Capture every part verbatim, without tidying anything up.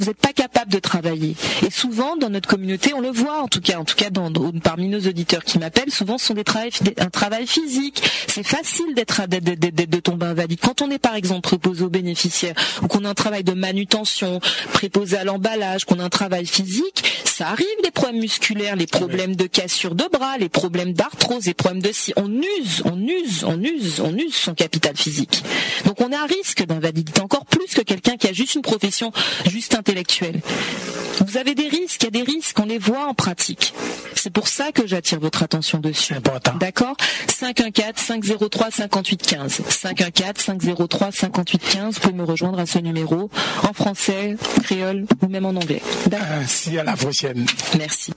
vous n'êtes pas capable de travailler. Et souvent, dans notre communauté, on le voit, en tout cas, en tout cas, dans, dans, parmi nos auditeurs qui m'appellent, souvent, ce sont des travails, un travail physique. C'est facile d'être, de, de, de, de, de tomber invalide. Quand on est, par exemple, préposé aux bénéficiaires, ou qu'on a un travail de manutention, préposé à l'emballage, qu'on a un travail physique, ça arrive, les problèmes musculaires, les problèmes de cassure de bras, les problèmes d'arthrose, les problèmes de scie. On use, on use, on use, on use son capital physique. Donc, on est à risque d'invalidité, encore plus que quelqu'un qui a juste une profession juste intellectuelle. Vous avez des risques, il y a des risques, on les voit en pratique. C'est pour ça que j'attire votre attention dessus. C'est important. D'accord ? cinq un quatre, cinq zéro trois, cinq huit un cinq. cinq un quatre, cinq zéro trois, cinq huit un cinq. Vous pouvez me rejoindre à ce numéro en français, créole ou même en anglais. D'accord ? Merci, à la prochaine. Merci.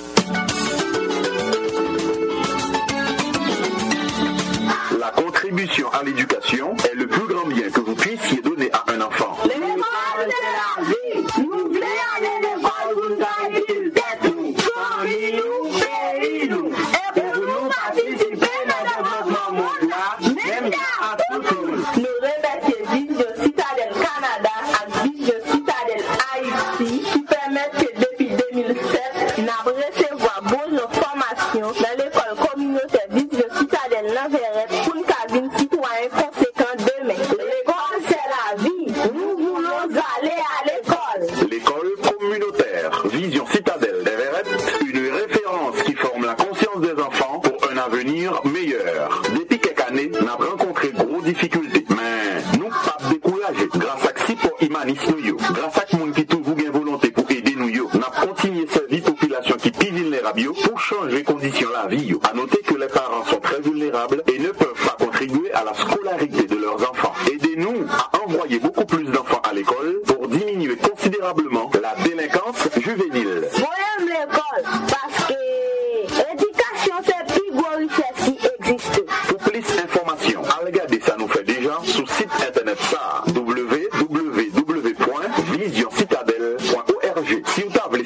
La contribution à l'éducation est le plus grand bien que vous puissiez donner à un enfant. L'école de la vie, nous voulons aller à l'école pour nous d'être famille, pays, nous. Et pour nous participer dans le développement mondial, même à tout le monde. Nous remercions Vision Citadelle Canada et Vision Citadelle Haïti qui permettent que depuis deux mille sept, nous avons recevoir bonnes formations dans l'école communautaire Vision Citadelle Lanverette pour nous cabine citoyen conséquent demain. L'école, c'est la vie. Nous voulons aller à l'école. L'école communautaire Vision Citadelle Lanverette, une référence qui forme la conscience des enfants pour un avenir meilleur. Depuis quelques années, nous avons rencontré gros difficultés, mais nous pas découragés. Grâce à Xipo Imanis nous, grâce à monde qui trouve une volonté pour aider nous, nous avons continué à servir la population qui est vulnérable pour changer les conditions de la vie. À noter que les parents sont très vulnérables et ne peuvent pas contribuer à la scolarité de leurs enfants. Aidez-nous à envoyer beaucoup plus d'enfants à l'école pour diminuer considérablement la délinquance juvénile. Moi, j'aime l'école parce que l'éducation, c'est la plus grosse richesse qui existe. Pour plus d'informations, à regarder ça nous fait déjà sur le site internet ça w w w point vision citadelle point org. Si vous avez